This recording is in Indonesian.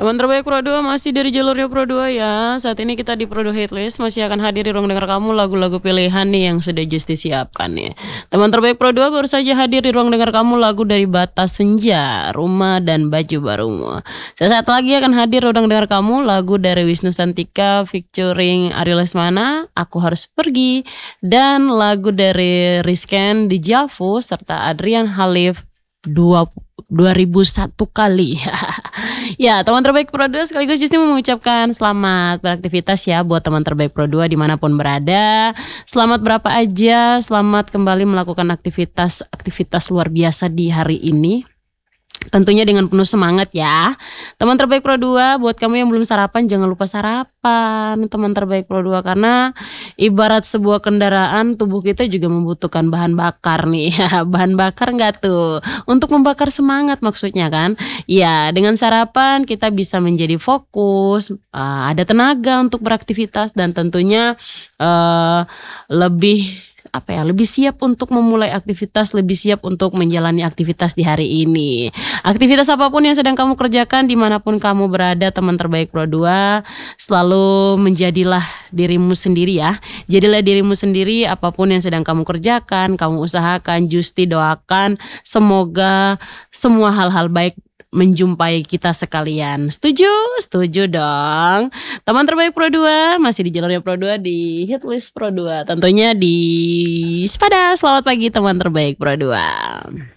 Teman terbaik Pro 2 masih dari jalurnya Pro 2 ya. Saat ini kita di Pro 2 Hitlist masih akan hadir di ruang dengar kamu lagu-lagu pilihan nih yang sudah Justi siapkan nih. Teman terbaik Pro 2 baru saja hadir di ruang dengar kamu lagu dari Batas Senja, Rumah dan Baju Barumu. Sesaat lagi akan hadir ruang dengar kamu lagu dari Wisnu Santika featuring Ari Lesmana, Aku Harus Pergi, dan lagu dari Rizken di Javu serta Adrian Halif 2001 kali. Ya, teman terbaik Pro 2 sekaligus Justi mengucapkan selamat beraktivitas ya buat teman terbaik Pro 2 dimanapun berada. Selamat berapa aja, selamat kembali melakukan aktivitas luar biasa di hari ini. Tentunya dengan penuh semangat ya. Teman terbaik Pro 2, buat kamu yang belum sarapan jangan lupa sarapan teman terbaik Pro 2, karena ibarat sebuah kendaraan tubuh kita juga membutuhkan bahan bakar nih. Bahan bakar enggak tuh? Untuk membakar semangat maksudnya kan. Ya, dengan sarapan kita bisa menjadi fokus, ada tenaga untuk beraktivitas dan tentunya lebih siap untuk memulai aktivitas, lebih siap untuk menjalani aktivitas di hari ini. Aktivitas apapun yang sedang kamu kerjakan dimanapun kamu berada teman terbaik Pro 2, selalu menjadilah dirimu sendiri ya. Jadilah dirimu sendiri apapun yang sedang kamu kerjakan, kamu usahakan. Justi doakan semoga semua hal-hal baik menjumpai kita sekalian. Setuju? Setuju dong. Teman terbaik Pro 2 masih di jalurnya Pro 2 di Hitlist Pro 2. Tentunya di Sepada. Selamat pagi teman terbaik Pro 2.